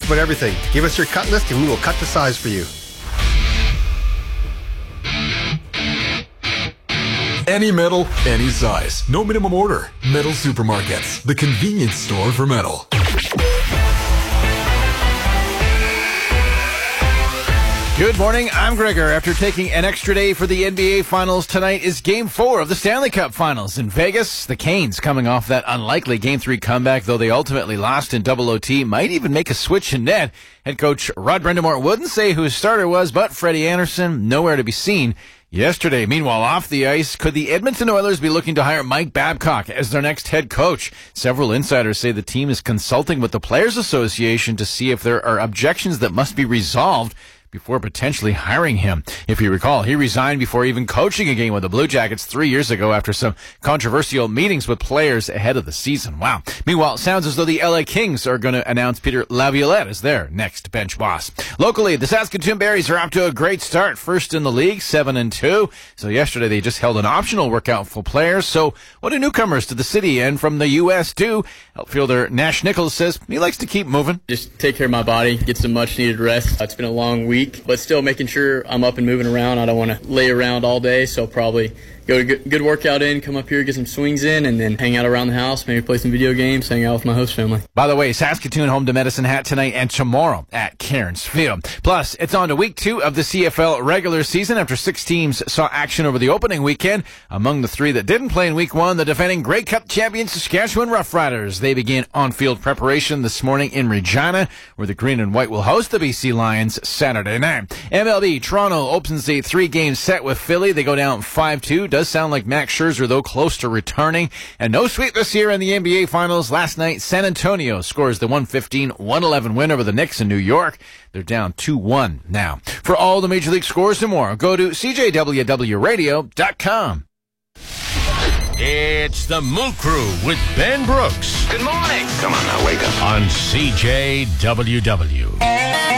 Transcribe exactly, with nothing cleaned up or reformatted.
about everything. Give us your cut list and we will cut the size for you. Any metal, any size. No minimum order. Metal Supermarkets, the convenience store for metal. Good morning, I'm Gregor. After taking an extra day for the N B A Finals, tonight is Game four of the Stanley Cup Finals in Vegas. The Canes, coming off that unlikely Game three comeback, though they ultimately lost in double O T, might even make a switch in net. Head coach Rod Brind'Amour wouldn't say who his starter was, but Freddie Anderson, nowhere to be seen yesterday. Meanwhile, off the ice, could the Edmonton Oilers be looking to hire Mike Babcock as their next head coach? Several insiders say the team is consulting with the Players Association to see if there are objections that must be resolved before potentially hiring him. If you recall, he resigned before even coaching a game with the Blue Jackets three years ago after some controversial meetings with players ahead of the season. Wow. Meanwhile, it sounds as though the L A Kings are going to announce Peter Laviolette as their next bench boss. Locally, the Saskatoon Berries are off to a great start. First in the league, seven and two. So yesterday they just held an optional workout for players. So what do newcomers to the city and from the U S do? Outfielder Nash Nichols says he likes to keep moving. Just take care of my body, get some much needed rest. It's been a long week, but still making sure I'm up and moving around. I don't want to lay around all day, so probably go to good, good workout in, come up here, get some swings in, and then hang out around the house, maybe play some video games, hang out with my host family. By the way, Saskatoon home to Medicine Hat tonight and tomorrow at Cairns Field. Plus, it's on to week two of the C F L regular season after six teams saw action over the opening weekend. Among the three that didn't play in week one, the defending Grey Cup champion Saskatchewan Roughriders. They began on-field preparation this morning in Regina, where the Green and White will host the B C Lions Saturday night. M L B, Toronto opens a three-game set with Philly. They go down five two. Does sound like Max Scherzer, though, close to returning. And no sweep this year in the N B A Finals. Last night, San Antonio scores the one fifteen one eleven win over the Knicks in New York. They're down two one now. For all the Major League scores and more, go to C J W W radio dot com. It's the Moon Crew with Ben Brooks. Good morning. Come on now, wake up. On C J W W.